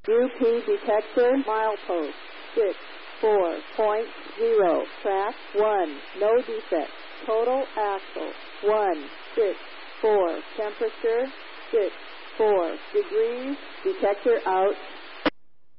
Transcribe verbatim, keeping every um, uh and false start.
U P detector, milepost, six four point zero, track one, no defect, total axle, one six four, temperature, six four degrees, detector out.